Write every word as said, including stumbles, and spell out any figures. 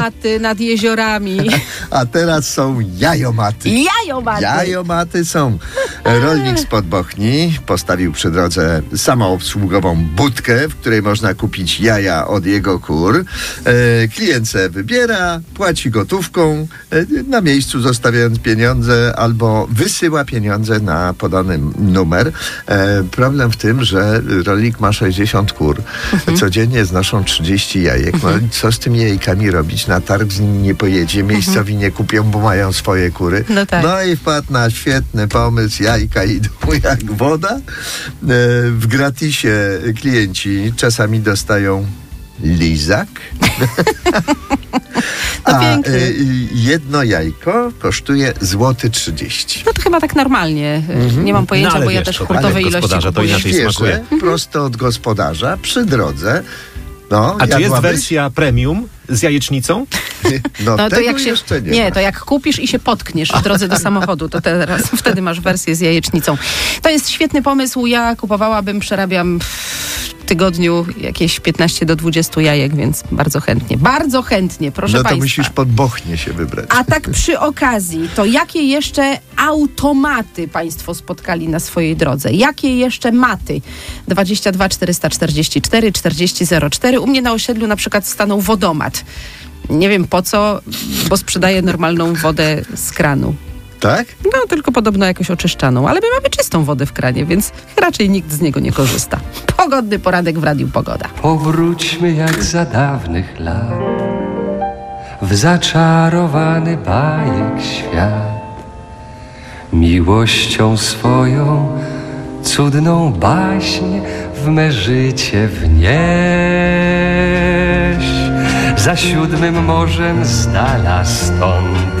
Maty nad jeziorami. A teraz są jajomaty. Jajomaty. Jajomaty są. Rolnik z Podbochni postawił przy drodze samoobsługową budkę, w której można kupić jaja od jego kur. E, klient se wybiera, płaci gotówką, e, na miejscu zostawiając pieniądze albo wysyła pieniądze na podany numer. E, problem w tym, że rolnik ma sześćdziesiąt kur. Mhm. Codziennie znoszą trzydzieści jajek. No, co z tymi jajkami robić? Na targ z nimi nie pojedzie, miejscowi nie kupią, bo mają swoje kury. No, tak. No i wpadł na świetny pomysł. Jajka idą jak woda. E, w gratisie klienci czasami dostają lizak. No A pięknie. y, jedno jajko kosztuje złoty trzydzieści. No to chyba tak normalnie. Mhm. Nie mam pojęcia, No, bo ja wiesz, też to hurtowej ale ilości gospodarza to kupuję. inaczej smakuje. Świeże, prosto od gospodarza, przy drodze. No, A czy jest jadłabyś? wersja premium z jajecznicą? No, No to tego jak się, jeszcze nie, nie, ma. to jak kupisz i się potkniesz w drodze do samochodu, to teraz wtedy masz wersję z jajecznicą. To jest świetny pomysł. Ja kupowałabym, przerabiam w tygodniu jakieś piętnaście do dwudziestu jajek, więc bardzo chętnie. Bardzo chętnie, proszę No to państwa. musisz pod Bochnię się wybrać. A tak przy okazji, to jakie jeszcze automaty państwo spotkali na swojej drodze? Jakie jeszcze maty? dwadzieścia dwa czterysta czterdzieści cztery czterdzieści zero cztery. U mnie na osiedlu na przykład stanął wodomat. Nie wiem po co, bo sprzedaje normalną wodę z kranu. Tak? No, tylko podobno jakoś oczyszczaną, ale my mamy czystą wodę w kranie, więc raczej nikt z niego nie korzysta. Pogodny poranek w Radiu Pogoda. Powróćmy jak za dawnych lat w zaczarowany bajek świat. Miłością swoją cudną baśń w me życie wnieś. Za siódmym morzem z dala stąd